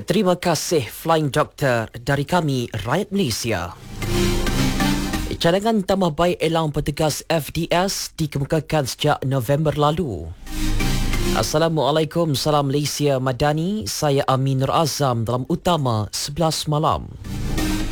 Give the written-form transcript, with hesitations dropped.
Terima kasih Flying Doctor dari kami, rakyat Malaysia. Cadangan tambah baik elang petugas FDS dikemukakan sejak November lalu. Assalamualaikum, salam Malaysia Madani. Saya Amin Nur Azam dalam Utama 11 malam.